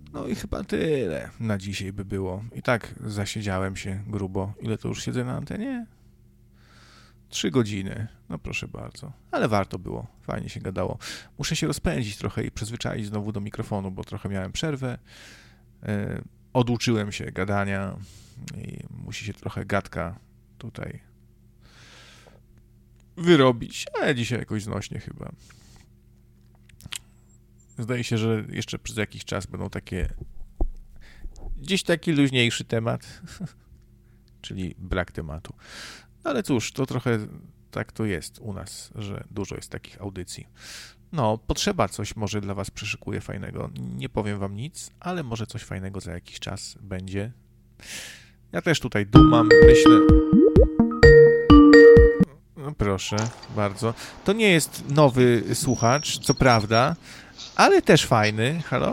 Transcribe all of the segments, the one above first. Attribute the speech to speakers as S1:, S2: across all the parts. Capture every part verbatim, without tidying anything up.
S1: No i chyba tyle na dzisiaj by było. I tak zasiedziałem się grubo. Ile to już siedzę na antenie? Trzy godziny. No proszę bardzo. Ale warto było. Fajnie się gadało. Muszę się rozpędzić trochę i przyzwyczaić znowu do mikrofonu, bo trochę miałem przerwę. Yy, oduczyłem się gadania i musi się trochę gadka tutaj wyrobić. Ale dzisiaj jakoś znośnie chyba. Zdaje się, że jeszcze przez jakiś czas będą takie gdzieś taki luźniejszy temat, czyli brak tematu. Ale cóż, to trochę tak to jest u nas, że dużo jest takich audycji. No, potrzeba coś może dla was przyszykuję fajnego. Nie powiem wam nic, ale może coś fajnego za jakiś czas będzie. Ja też tutaj dumam, myślę... No proszę, bardzo. To nie jest nowy słuchacz, co prawda, ale też fajny. Halo?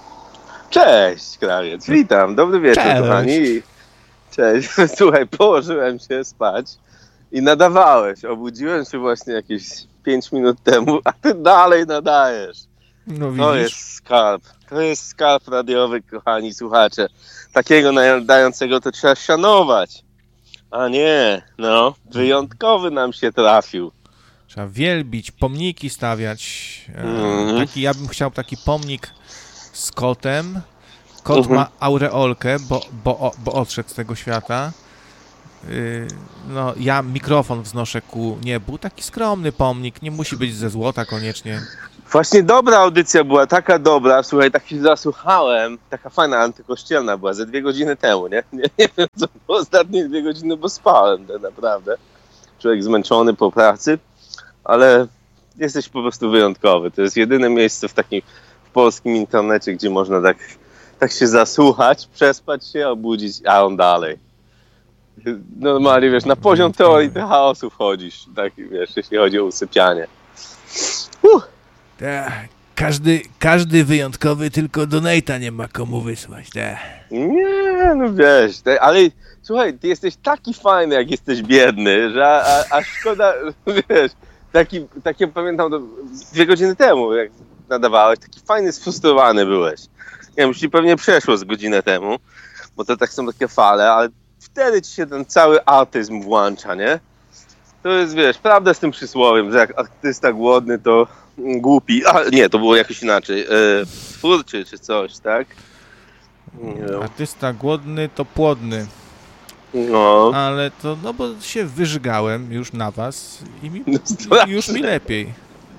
S2: Cześć, krawiec. Witam. Dobry wieczór,
S1: Cześć.
S2: kochani. Cześć. Słuchaj, położyłem się spać i nadawałeś. Obudziłem się właśnie jakieś pięć minut temu, a ty dalej nadajesz.
S1: No widzisz?
S2: To jest skarb. To jest skarb radiowy, kochani słuchacze. Takiego nadającego to trzeba szanować. A nie, no, wyjątkowy nam się trafił.
S1: Trzeba wielbić, pomniki stawiać.
S2: Mm.
S1: Taki, ja bym chciał taki pomnik z kotem. Kot
S2: Mhm.
S1: ma aureolkę, bo, bo, bo odszedł z tego świata. Yy, no, ja mikrofon wznoszę ku niebu. Taki skromny pomnik, nie musi być ze złota koniecznie.
S2: Właśnie dobra audycja była, taka dobra, słuchaj, tak się zasłuchałem, taka fajna antykościelna była, ze dwie godziny temu, nie? Nie, nie wiem, co było ostatnie dwie godziny, bo spałem, tak naprawdę. Człowiek zmęczony po pracy, ale jesteś po prostu wyjątkowy. To jest jedyne miejsce w takim w polskim internecie, gdzie można tak, tak się zasłuchać, przespać się, obudzić, a on dalej. Normalnie, wiesz, na poziom teorii chaosu wchodzisz, tak, wiesz, jeśli chodzi o usypianie. Uh.
S1: Tak, każdy, każdy wyjątkowy, tylko donate'a nie ma komu wysłać, tak.
S2: Nie, no wiesz, te, ale słuchaj, ty jesteś taki fajny, jak jesteś biedny, że a, a, a szkoda, wiesz, taki, taki pamiętam to dwie godziny temu, jak nadawałeś, taki fajny, sfrustrowany byłeś. Nie wiem, już ci pewnie przeszło z godzinę temu, bo to tak są takie fale, ale wtedy ci się ten cały artyzm włącza, nie? To jest, wiesz, prawda z tym przysłowiem, że jak artysta głodny, to głupi, a nie, to było jakoś inaczej, e, twórczy czy coś, tak? Nie wiem.
S1: Artysta głodny to płodny.
S2: No.
S1: Ale to, no bo się wyżygałem już na was i mi,
S2: No
S1: i już mi lepiej.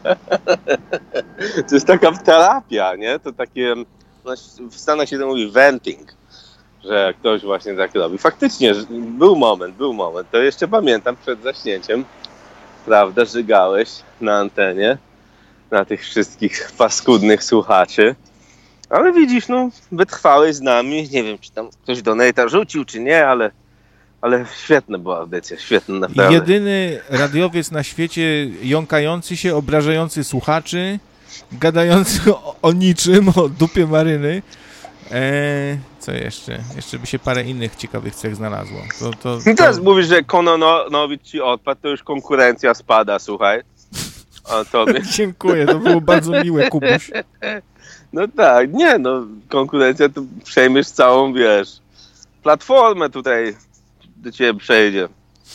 S2: To jest taka terapia, nie? To takie, w Stanach się to mówi venting, że ktoś właśnie tak robi. Faktycznie, był moment, był moment, to jeszcze pamiętam przed zaśnięciem, prawda, żygałeś na antenie, na tych wszystkich paskudnych słuchaczy. Ale widzisz, no, wytrwałeś z nami, nie wiem, czy tam ktoś donate'a rzucił, czy nie, ale, ale świetna była audycja, świetna naprawdę.
S1: Jedyny radiowiec na świecie jąkający się, obrażający słuchaczy, gadający o, o niczym, o dupie maryny. Eee, co jeszcze? Jeszcze by się parę innych ciekawych cech znalazło. To, to, to...
S2: Teraz mówisz, że Kononowicz ci odpadł, to już konkurencja spada, słuchaj. A tobie.
S1: Dziękuję, to było bardzo miłe, Kubuś.
S2: No tak, nie no, konkurencja to przejmiesz całą, wiesz, platformę tutaj do ciebie przejdzie.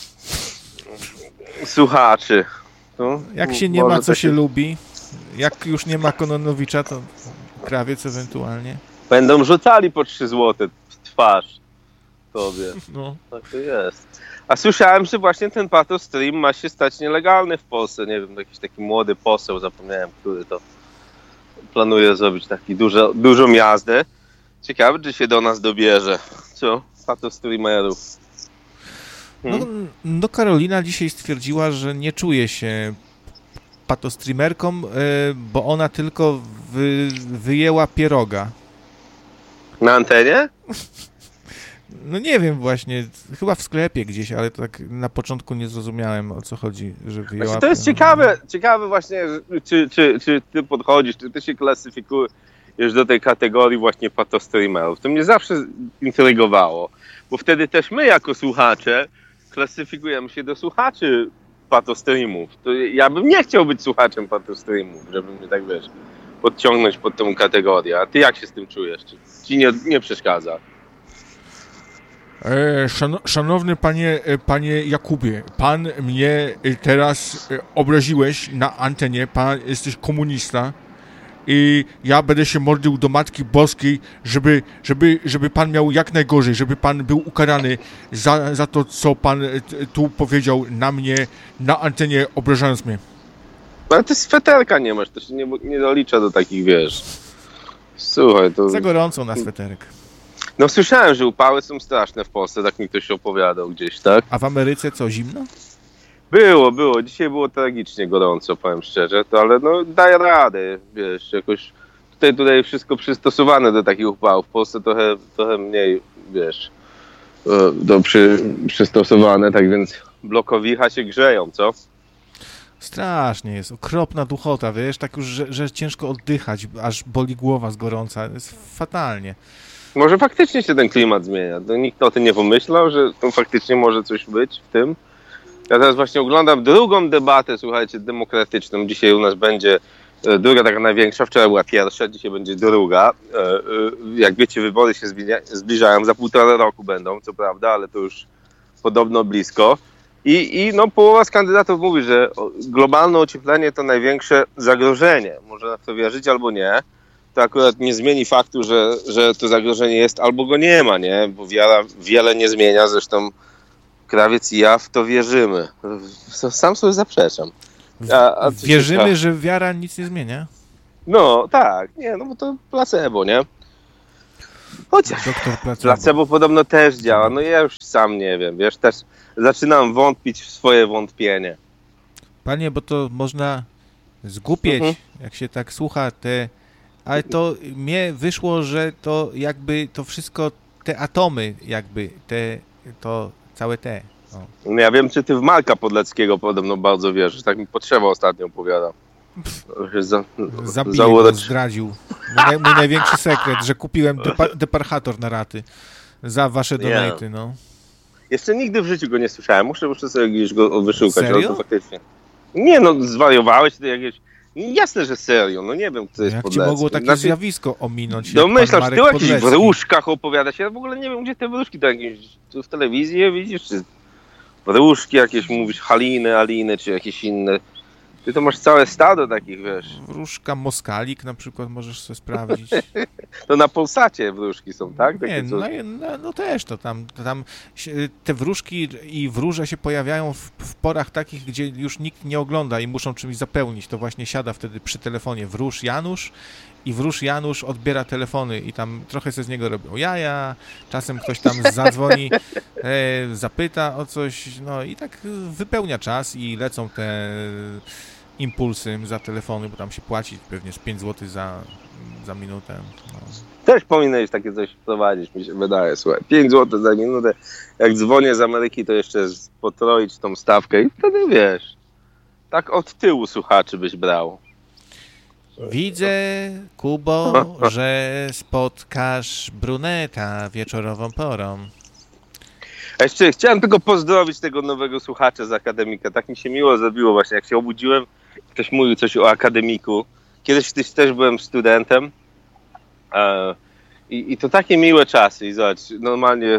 S2: Słuchaczy. No,
S1: Jak się nie
S2: może
S1: ma, co
S2: to
S1: się lubi, jak już nie ma Kononowicza, to krawiec ewentualnie.
S2: Będą rzucali po trzy złote w twarz tobie.
S1: No.
S2: Tak to jest. A słyszałem, że właśnie ten Patostream ma się stać nielegalny w Polsce. Nie wiem, jakiś taki młody poseł, zapomniałem, który to planuje zrobić taki dużo, dużą jazdę. Ciekawe, czy się do nas dobierze. Co? Patostreamerów.
S1: No, no Karolina dzisiaj stwierdziła, że nie czuje się patostreamerką, bo ona tylko wy, wyjęła pieroga.
S2: Na antenie?
S1: No nie wiem właśnie, chyba w sklepie gdzieś, ale tak na początku nie zrozumiałem, o co chodzi, że wyjęła...
S2: Właśnie to jest ciekawe, ciekawe właśnie, czy, czy, czy ty podchodzisz, czy ty się klasyfikujesz do tej kategorii właśnie patostreamerów. To mnie zawsze intrygowało, bo wtedy też my jako słuchacze klasyfikujemy się do słuchaczy patostreamów. To ja bym nie chciał być słuchaczem patostreamów, żeby mnie tak, wiesz, podciągnąć pod tą kategorię. A ty jak się z tym czujesz? Czy ci nie, nie przeszkadza?
S1: E, szan, szanowny panie, panie Jakubie, pan mnie teraz obraziłeś na antenie, pan jesteś komunista i ja będę się modlił do Matki Boskiej, żeby, żeby, żeby pan miał jak najgorzej, żeby pan był ukarany za, za to, co pan tu powiedział na mnie, na antenie, obrażając mnie.
S2: Ale ty sweterka nie masz, to się nie, nie dolicza do takich, wiesz. Słuchaj, to...
S1: Za gorąco na sweterek.
S2: No słyszałem, że upały są straszne w Polsce, tak mi ktoś opowiadał gdzieś, tak?
S1: A w Ameryce co, zimno?
S2: Było, było. Dzisiaj było tragicznie gorąco, powiem szczerze, to, ale no daj radę, wiesz, jakoś tutaj, tutaj wszystko przystosowane do takich upałów. W Polsce trochę, trochę mniej, wiesz, do przy, przystosowane, tak więc blokowicha się grzeją, co?
S1: Strasznie jest, okropna duchota, wiesz, tak już, że, że ciężko oddychać, aż boli głowa z gorąca, jest fatalnie.
S2: Może faktycznie się ten klimat zmienia, to nikt o tym nie pomyślał, że to faktycznie może coś być w tym. Ja teraz właśnie oglądam drugą debatę, słuchajcie, demokratyczną. Dzisiaj u nas będzie druga, taka największa. Wczoraj była pierwsza, dzisiaj będzie druga. Jak wiecie, wybory się zbliżają, za półtora roku będą, co prawda, ale to już podobno blisko. I, i no, połowa z kandydatów mówi, że globalne ocieplenie to największe zagrożenie. Można w to wierzyć albo nie. To akurat nie zmieni faktu, że, że to zagrożenie jest albo go nie ma, nie? Bo wiara wiele nie zmienia, zresztą Krawiec i ja w to wierzymy. Sam sobie zaprzeczam.
S1: A, a wierzymy, się... że wiara nic nie zmienia?
S2: No, tak. Nie, no bo to placebo, nie? Chociaż
S1: Doktor placebo.
S2: placebo podobno też działa. No ja już sam nie wiem, wiesz, też zaczynam wątpić w swoje wątpienie.
S1: Panie, bo to można zgłupieć, mhm. jak się tak słucha te... Ale to mnie wyszło, że to jakby to wszystko, te atomy jakby, te, to całe te.
S2: No ja wiem, czy ty w Marka Podleckiego podobno bardzo wierzysz, tak mi Potrzeba ostatnio opowiada. Za,
S1: Zabił, zaurocz... zdradził. Mój, mój największy sekret, że kupiłem depa- deparchator na raty za wasze donaty, no.
S2: Jeszcze nigdy w życiu go nie słyszałem, muszę, muszę sobie gdzieś go wyszukać.
S1: Serio?
S2: To faktycznie. Nie no, zwariowałeś ty jakieś... Jasne, że serio, no nie wiem, kto jest
S1: Jak
S2: Podlecki.
S1: ci mogło takie znaczy, zjawisko ominąć?
S2: No myślę, że ty o jakichś wróżkach opowiadasz. Ja w ogóle nie wiem, gdzie te wróżki, to jakieś tu w telewizji je widzisz, czy wróżki jakieś mówisz, Haliny, Aliny, czy jakieś inne. Ty to masz całe stado takich, wiesz.
S1: Wróżka Moskalik na przykład możesz sobie sprawdzić.
S2: To na Polsacie wróżki są, tak? Takie
S1: nie, no, no, no też to tam, to tam te wróżki i wróże się pojawiają w, w porach takich, gdzie już nikt nie ogląda i muszą czymś zapełnić. To właśnie siada wtedy przy telefonie wróż Janusz i wróż Janusz odbiera telefony i tam trochę se z niego robią jaja, czasem ktoś tam zadzwoni, e, zapyta o coś, no i tak wypełnia czas i lecą te impulsy za telefony, bo tam się płaci pewnie z pięć złotych za, za minutę. No.
S2: Też powinieneś takie coś wprowadzić, mi się wydaje, słuchaj, pięć złotych za minutę, jak dzwonię z Ameryki, to jeszcze potroić tą stawkę i wtedy wiesz, tak od tyłu słuchaczy byś brał.
S1: Widzę, Kubo, że spotkasz bruneta wieczorową porą.
S2: A jeszcze chciałem tylko pozdrowić tego nowego słuchacza z Akademika. Tak mi się miło zrobiło właśnie, jak się obudziłem, ktoś mówił coś o Akademiku. Kiedyś też byłem studentem e, i, i to takie miłe czasy. I zobacz, normalnie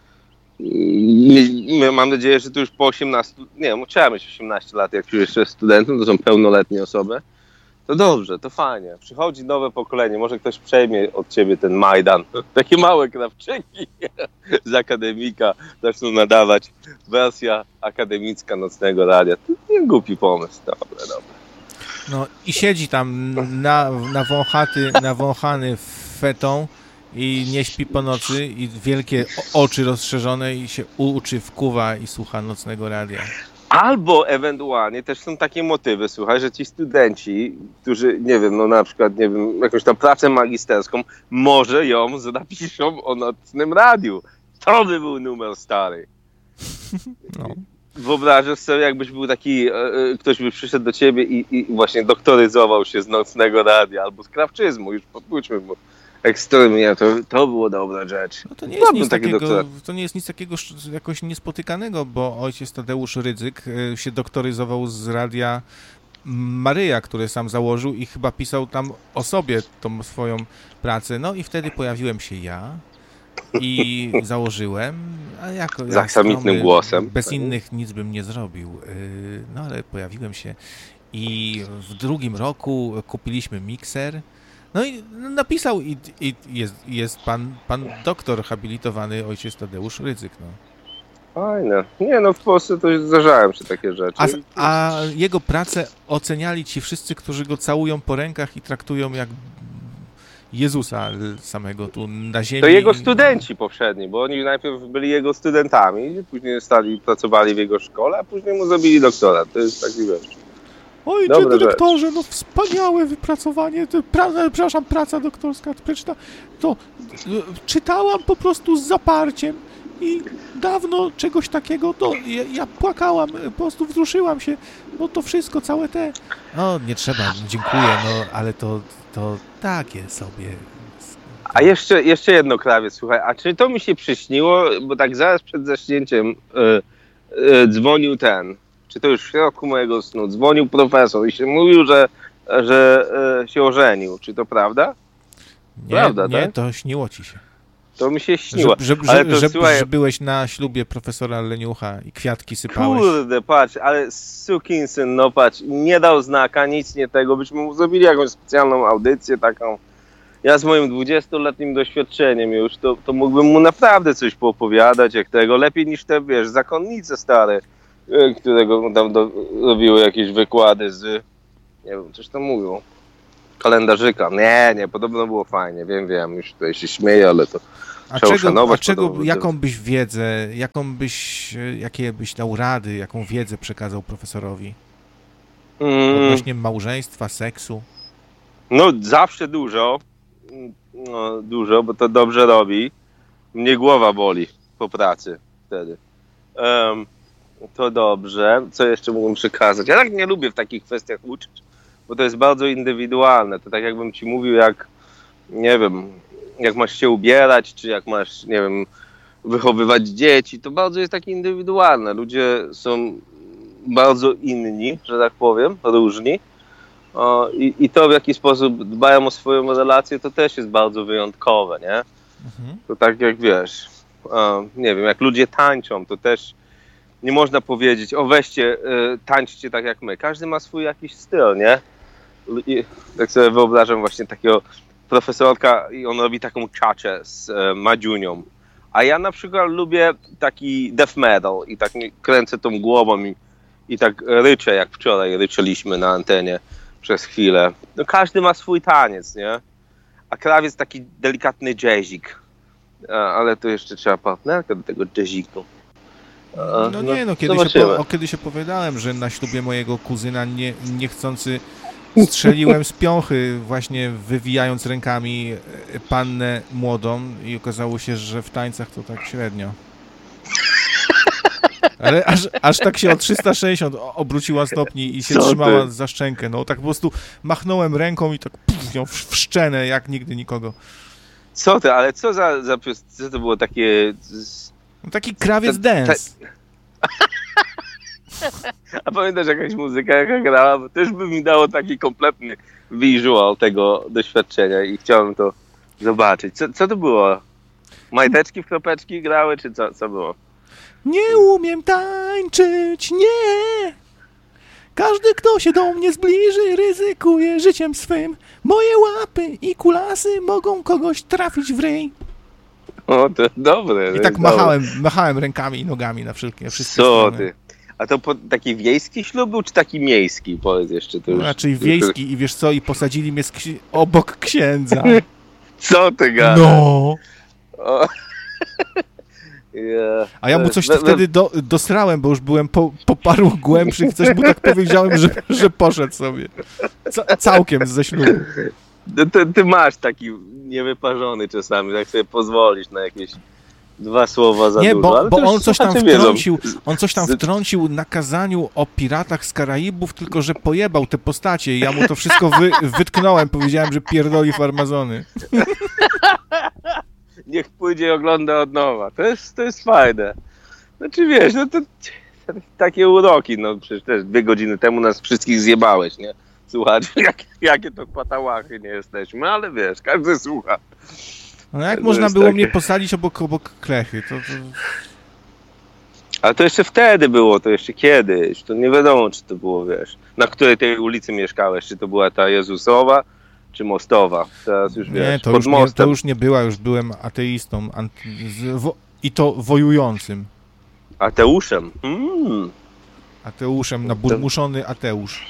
S2: i, mam nadzieję, że to już po osiemnastu, nie, musiałem mieć osiemnaście lat, jak już jeszcze studentem, to są pełnoletnie osoby. To dobrze, to fajnie. Przychodzi nowe pokolenie, może ktoś przejmie od ciebie ten Majdan. Takie małe krawczyki z Akademika zaczną nadawać. Wersja akademicka Nocnego Radia. To nie głupi pomysł. Dobre, dobre.
S1: No i siedzi tam na, nawąchaty, nawąchany fetą i nie śpi po nocy i wielkie oczy rozszerzone i się uczy, wkuwa i słucha Nocnego Radia.
S2: Albo ewentualnie też są takie motywy, słuchaj, że ci studenci, którzy, nie wiem, no na przykład, nie wiem, jakąś tam pracę magisterską, może ją napiszą o Nocnym Radiu. To by był numer stary. No. Wyobrażasz sobie, jakbyś był taki, e, ktoś by przyszedł do ciebie i, i właśnie doktoryzował się z Nocnego Radia albo z krawczyzmu, już pójdźmy mu. Ekstremnie, to, to było dobra rzecz.
S1: No to, nie jest nic takiego, to nie jest nic takiego jakoś niespotykanego, bo ojciec Tadeusz Rydzyk się doktoryzował z radia Maryja, który sam założył i chyba pisał tam o sobie tą swoją pracę. No i wtedy pojawiłem się ja i założyłem, a jako
S2: Z aksamitnym głosem.
S1: Bez innych nic bym nie zrobił. No ale pojawiłem się i w drugim roku kupiliśmy mikser. No i napisał i, i jest, jest pan, pan doktor habilitowany, ojciec Tadeusz Rydzyk. No.
S2: Fajne. Nie no, w Polsce to zdarzałem się takie rzeczy.
S1: A, a jego pracę oceniali ci wszyscy, którzy go całują po rękach i traktują jak Jezusa samego tu na ziemi.
S2: To jego studenci poprzedni, bo oni najpierw byli jego studentami, później stali, pracowali w jego szkole, a później mu zrobili doktorat. To jest taki, wiesz...
S1: Ojcze dyrektorze, rzecz. No wspaniałe wypracowanie, to, pra, przepraszam, praca doktorska, przeczyta, to czytałam po prostu z zaparciem i dawno czegoś takiego, to ja, ja płakałam, po prostu wzruszyłam się, bo to wszystko, całe te... No nie trzeba, dziękuję, no ale to, to takie sobie...
S2: A jeszcze, jeszcze jedno, krawiec, słuchaj, a czy to mi się przyśniło, bo tak zaraz przed zaśnięciem yy, yy, dzwonił ten... Czy to już w środku mojego snu, dzwonił profesor i się mówił, że, że e, się ożenił. Czy to prawda?
S1: Nie,
S2: prawda,
S1: nie,
S2: tak?
S1: to śniło ci się.
S2: To mi się śniło.
S1: Że, że,
S2: ale to,
S1: że,
S2: słuchaj,
S1: że byłeś na ślubie profesora Leniucha i kwiatki sypałeś.
S2: Kurde, patrz, ale sukinsyn, no patrz, nie dał znaka, nic nie tego. Byśmy mu zrobili jakąś specjalną audycję taką. Ja z moim dwudziestoletnim doświadczeniem już, to, to mógłbym mu naprawdę coś poopowiadać jak tego. Lepiej niż te, wiesz, zakonnice stare, którego tam do, robiły jakieś wykłady z, nie wiem, coś tam mówią, kalendarzyka. Nie, nie, podobno było fajnie, wiem, wiem, już tutaj się śmieję, ale to
S1: a
S2: trzeba
S1: czego,
S2: uszanować.
S1: A czego,
S2: podobno,
S1: jaką byś wiedzę, jaką byś, jakie byś dał rady, jaką wiedzę przekazał profesorowi? Mm. Odnośnie małżeństwa, seksu?
S2: No, zawsze dużo, no, dużo, bo to dobrze robi. Mnie głowa boli po pracy wtedy. Um, To dobrze. Co jeszcze mógłbym przekazać? Ja tak nie lubię w takich kwestiach uczyć, bo to jest bardzo indywidualne. To tak jakbym ci mówił, jak, nie wiem, jak masz się ubierać, czy jak masz, nie wiem, wychowywać dzieci. To bardzo jest takie indywidualne. Ludzie są bardzo inni, że tak powiem, różni. O, i, I to, w jaki sposób dbają o swoją relację, to też jest bardzo wyjątkowe, nie? Mhm. To tak jak wiesz, o, nie wiem, jak ludzie tańczą, to też nie można powiedzieć, o weźcie, y, tańczcie tak jak my. Każdy ma swój jakiś styl, nie? I tak sobie wyobrażam właśnie takiego profesorka i on robi taką czaczę z y, Madziunią. A ja na przykład lubię taki death metal i tak kręcę tą głową i, i tak ryczę, jak wczoraj ryczeliśmy na antenie przez chwilę. No każdy ma swój taniec, nie? A krawiec taki delikatny jazzik. Ale to jeszcze trzeba partnerkę do tego jazziku.
S1: No, no nie, no kiedyś, opo- kiedyś opowiadałem, że na ślubie mojego kuzyna nie, niechcący strzeliłem z piąchy, właśnie wywijając rękami pannę młodą i okazało się, że w tańcach to tak średnio. Ale aż, aż tak się o trzysta sześćdziesiąt obróciła stopni i się co trzymała ty? Za szczękę. No tak po prostu machnąłem ręką i tak puf, ją w, w szczenę, jak nigdy nikogo.
S2: Co ty, ale co za, za co to było takie...
S1: No taki krawiec ta, dance. Ta...
S2: A pamiętasz jakaś muzyka, jaka grała? Bo też by mi dało taki kompletny visual tego doświadczenia i chciałem to zobaczyć. Co, co to było? Majteczki w kropeczki grały, czy co, co było?
S1: Nie umiem tańczyć, nie! Każdy, kto się do mnie zbliży, ryzykuje życiem swym. Moje łapy i kulasy mogą kogoś trafić w ryj.
S2: O, to dobre.
S1: I tak machałem, machałem rękami i nogami na wszelkie, wszystkie
S2: Co
S1: strony.
S2: Ty? A to po, taki wiejski ślub był, czy taki miejski? Powiedz jeszcze. To już,
S1: no, raczej wiejski i wiesz co, i posadzili mnie ksi- obok księdza.
S2: Co ty gadasz?
S1: No.
S2: O. Yeah.
S1: A ja mu coś wtedy do, dosrałem, bo już byłem po, po paru głębszych, coś mu tak powiedziałem, że, że poszedł sobie. Ca- całkiem ze ślubu.
S2: Ty, ty masz taki niewyparzony czasami, tak sobie pozwolisz na jakieś dwa słowa za
S1: nie,
S2: dużo.
S1: bo,
S2: Ale
S1: bo on coś tam wtrącił,
S2: wiedzą.
S1: on coś tam wtrącił na kazaniu o piratach z Karaibów, tylko że pojebał te postacie i ja mu to wszystko wy, wytknąłem, powiedziałem, że pierdoli farmazony.
S2: Niech pójdzie i ogląda od nowa. To jest, to jest fajne. Znaczy wiesz, no to takie uroki, no przecież też dwie godziny temu nas wszystkich zjebałeś, nie? Słuchać, jak, jakie to patałachy nie jesteśmy, ale wiesz, każdy słucha.
S1: No jak
S2: To
S1: można
S2: jest
S1: było
S2: takie-
S1: mnie posadzić obok, obok Klechy? To, to...
S2: Ale to jeszcze wtedy było, to jeszcze kiedyś, to nie wiadomo, czy to było, wiesz, na której tej ulicy mieszkałeś, czy to była ta Jezusowa, czy Mostowa. Teraz już, wiesz,
S1: Nie, to
S2: pod
S1: już nie,
S2: mostem.
S1: to już nie była, już byłem ateistą anty, z, wo, i to wojującym.
S2: Ateuszem. Mm,
S1: Ateuszem, naburmuszony Ateusz.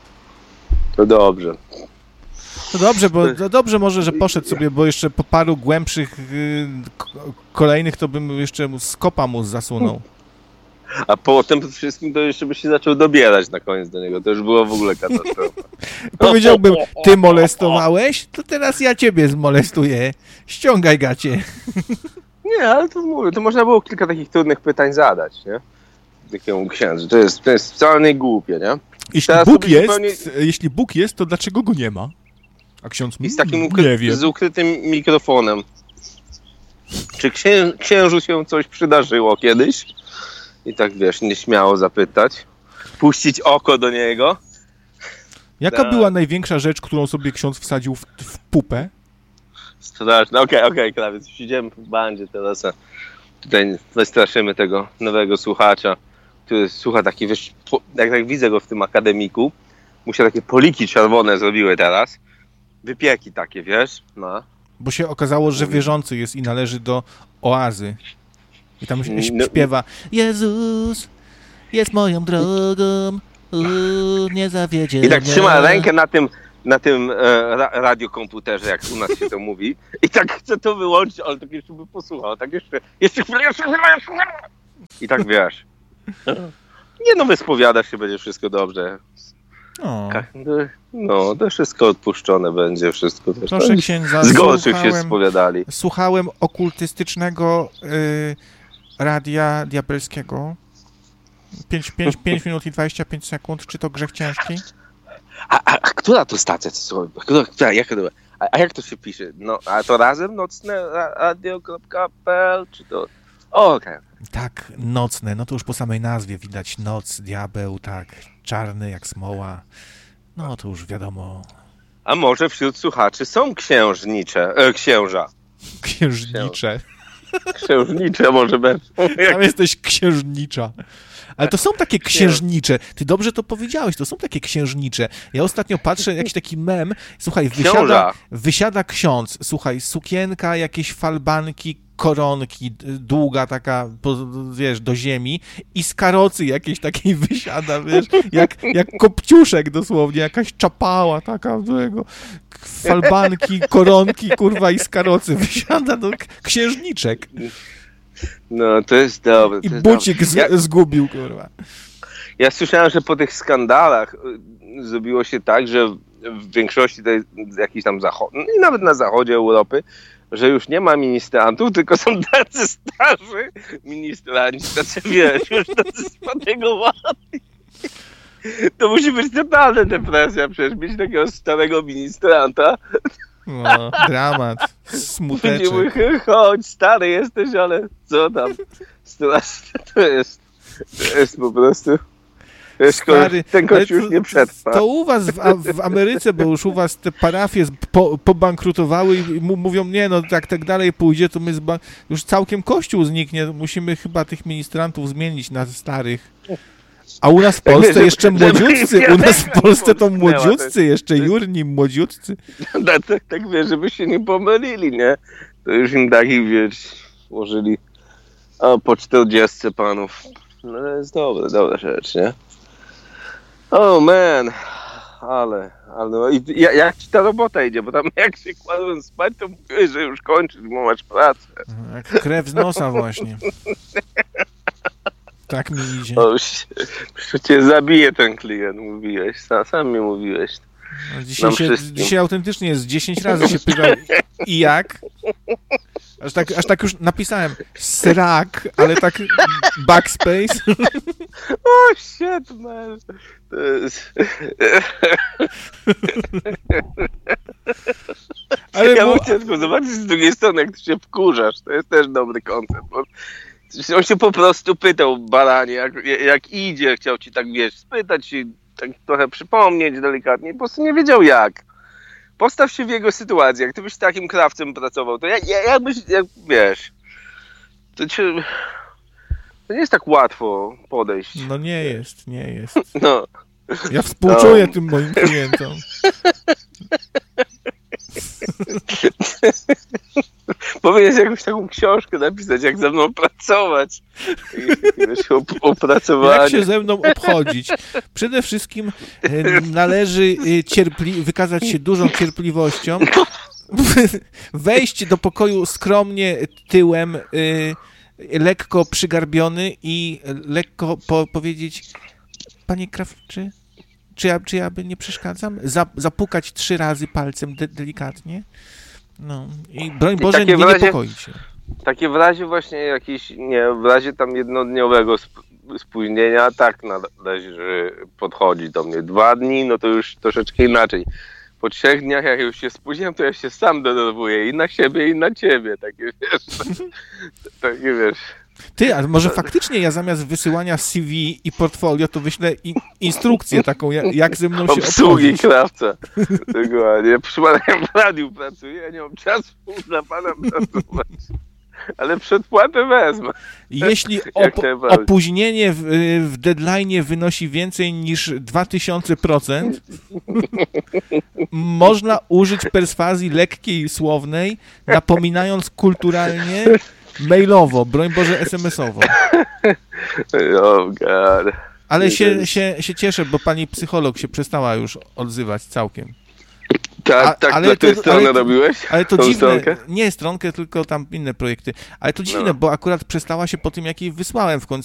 S2: to dobrze.
S1: To dobrze, bo to dobrze może, że poszedł sobie, bo jeszcze po paru głębszych y, k- kolejnych to bym jeszcze mu skopa mu zasunął.
S2: A po tym wszystkim to jeszcze by się zaczął dobierać na koniec do niego. To już było w ogóle katastrofa.
S1: Powiedziałbym, ty molestowałeś, to teraz ja ciebie zmolestuję. Ściągaj gacie.
S2: Nie, ale to mówię, to można było kilka takich trudnych pytań zadać, nie? Takiemu księdzu. To jest, to jest wcale nie głupie, nie?
S1: Jeśli
S2: Teraz
S1: Bóg
S2: to by
S1: jest,
S2: zupełnie-
S1: jeśli Bóg jest, to dlaczego go nie ma? A ksiądz
S2: I z takim
S1: mm,
S2: ukry-
S1: nie wie.
S2: z ukrytym mikrofonem. Czy księ- księżu się coś przydarzyło kiedyś? I tak, wiesz, nieśmiało zapytać. Puścić oko do niego.
S1: Jaka
S2: tak.
S1: była największa rzecz, którą sobie ksiądz wsadził w, w pupę?
S2: Straszne. Okej, okej, krawiec. Siedziemy w bandzie teraz. A tutaj wystraszymy tego nowego słuchacza, który słucha taki, wiesz, po, jak tak widzę go w tym akademiku, mu się takie poliki czerwone zrobiły teraz. Wypieki takie, wiesz? No.
S1: Bo się okazało, że wierzący jest i należy do oazy. I tam ś-
S2: No.
S1: śpiewa Jezus jest moją drogą, u, nie zawiedzie
S2: I tak
S1: mnie.
S2: trzyma rękę na tym, na tym e, ra, radiokomputerze, jak u nas się to mówi. I tak chce to wyłączyć, ale tak jeszcze by posłuchał. Tak jeszcze, jeszcze chwilę, jeszcze chwilę, jeszcze chwilę. I tak wiesz. Nie no, wyspowiadasz się, będzie wszystko dobrze.
S1: O,
S2: No, to wszystko odpuszczone będzie, wszystko też.
S1: proszę księdza,
S2: Z gorszych się
S1: słuchałem,
S2: spowiadali.
S1: słuchałem okultystycznego y, radia diabelskiego. pięć minut i dwadzieścia pięć sekund. Czy to grzech ciężki?
S2: A, a, a która to stacja? Co, która, która, jak, to, a, a jak to się pisze? No, a to razem nocne radio kropka p l czy to... O, okej. Okay.
S1: Tak, nocne. No to już po samej nazwie widać noc, diabeł, tak. Czarny jak smoła. No to już wiadomo.
S2: A może wśród słuchaczy są księżnicze, e, księża.
S1: Księżnicze.
S2: Księżnicze może być.
S1: Tam jesteś księżnicza. Ale to są takie księżnicze. Ty dobrze to powiedziałeś, to są takie księżnicze. Ja ostatnio patrzę, jakiś taki mem. Słuchaj, wysiada, wysiada ksiądz, słuchaj, sukienka, jakieś falbanki, koronki, długa taka, wiesz, do ziemi i z karocy jakiejś takiej wysiada, wiesz, jak, jak kopciuszek dosłownie, jakaś czapała taka, złego, falbanki, koronki, kurwa, i z karocy wysiada, no, księżniczek.
S2: No, to jest dobre. To
S1: I
S2: jest
S1: bucik
S2: dobre.
S1: z,
S2: Ja,
S1: zgubił, kurwa.
S2: ja słyszałem, że po tych skandalach y, zrobiło się tak, że w większości tej, jakichś tam zachodnich, i nawet na zachodzie Europy, że już nie ma ministrantów, tylko są tacy starzy ministranci, tacy, wiesz, już tacy spadegowani. To musi być totalna depresja, przecież mieć takiego starego ministranta.
S1: No, dramat, smuteczek.
S2: Mówimy, chodź, stary jesteś, ale co tam? Straszne to jest. To jest po prostu... Wiesz,
S1: Stary,
S2: ten
S1: ale
S2: kościół już
S1: to,
S2: nie przetrwa.
S1: to u was w, a, w Ameryce, bo już u was te parafie po, pobankrutowały i mu, mówią, nie no, jak tak dalej pójdzie, to my zba- już całkiem kościół zniknie, musimy chyba tych ministrantów zmienić na starych. A u nas w Polsce
S2: żeby-
S1: jeszcze
S2: żeby
S1: młodziutcy, u nas w Polsce to
S2: pomknęła,
S1: młodziutcy, jeszcze jurni młodziutcy.
S2: Tak, tak, tak wiesz, żeby się nie pomylili, nie? To już im takich, wiesz, włożyli o, po czterdziestce panów. No to jest dobre, dobra rzecz, nie? Oh man, ale, ale no, i ja- jak ci ta robota idzie, bo tam jak się kładłem spać, to mówiłeś, że już kończysz, bo masz pracę.
S1: Jak krew z nosa właśnie. Tak mi idzie.
S2: O, przecież zabije ten klient, mówiłeś, sam, sam mi mówiłeś.
S1: No, dzisiaj,
S2: nam
S1: się,
S2: wszystkim.
S1: dzisiaj autentycznie jest dziesięć razy się pytał i jak? Aż tak, aż tak już napisałem srak, ale tak backspace.
S2: O, shit, man. To jest...
S1: Ale
S2: ja
S1: bo,
S2: bym chciał tylko zobaczyć z drugiej strony, jak ty się wkurzasz. To jest też dobry koncept. Bo On się po prostu pytał, baranie, jak, jak idzie, chciał ci tak, wiesz, spytać się, tak trochę przypomnieć delikatnie, po prostu nie wiedział jak. Postaw się w jego sytuacji, jak ty byś takim krawcem pracował, to jak, jak byś, jak, wiesz, to, ci, to nie jest tak łatwo podejść.
S1: No nie jest, nie jest.
S2: No.
S1: Ja współczuję no. tym moim klientom.
S2: Powinieneś jakąś taką książkę napisać, jak ze mną pracować. Opracowanie.
S1: Jak się ze mną obchodzić? Przede wszystkim należy cierpli- wykazać się dużą cierpliwością, wejść do pokoju skromnie tyłem, lekko przygarbiony i lekko po- powiedzieć: panie krawczy, czy ja, czy ja by nie przeszkadzam? Zapukać trzy razy palcem de- delikatnie. No i broń Boże, nie
S2: razie,
S1: niepokoić się.
S2: Takie w razie właśnie jakiś, nie, w razie tam jednodniowego sp- spóźnienia, tak należy podchodzić do mnie. Dwa dni, no to już troszeczkę inaczej. Po trzech dniach, jak już się spóźniam, to ja się sam denerwuję i na siebie, i na ciebie. Takie, wiesz, takie, wiesz...
S1: Ty, a może faktycznie ja zamiast wysyłania C V i portfolio, to wyślę in- instrukcję taką, jak, jak ze mną się
S2: obsługi
S1: obchodzić.
S2: krawca. Dokładnie. Przypadkiem w radiu pracuję, ja nie mam czasu dla pana pracować. Ale przedpłatę wezmę.
S1: Jeśli op- opóźnienie w, w deadline'ie wynosi więcej niż dwa tysiące procent, można użyć perswazji lekkiej i słownej, napominając kulturalnie, mailowo, broń Boże, es em esowo.
S2: Oh God.
S1: Ale się, się, się cieszę, bo pani psycholog się przestała już odzywać całkiem.
S2: Tak, A, tak, ale na tę stronę ale, robiłeś?
S1: Ale to dziwne, stronkę? Nie stronkę, tylko tam inne projekty. Ale to dziwne, no. bo akurat przestała się po tym, jak jej wysłałem w końcu